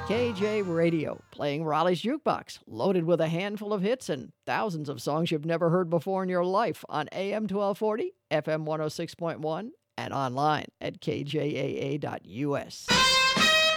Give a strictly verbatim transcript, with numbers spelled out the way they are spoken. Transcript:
K J Radio, playing Raleigh's Jukebox, loaded with a handful of hits and thousands of songs you've never heard before in your life on A M twelve forty, F M one oh six point one, and online at k j a a dot u s.